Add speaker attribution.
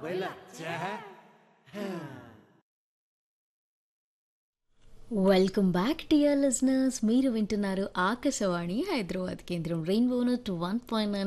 Speaker 1: Welcome back dear listeners. మీరు వింటున్నారు ఆకాశవాణి హైదరాబాద్ కేంద్రం రెయిన్బో 101.9